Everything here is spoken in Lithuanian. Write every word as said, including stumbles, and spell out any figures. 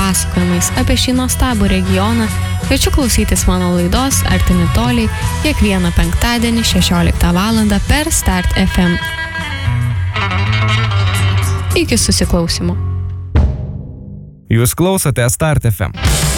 pasakojimais apie šį nuostabų regioną, kviečiu klausytis mano laidos Artimi toliai kiekvieną penktadienį šešioliktą valandą per Start F M. Iki susiklausimo. Jūs klausote Start F M.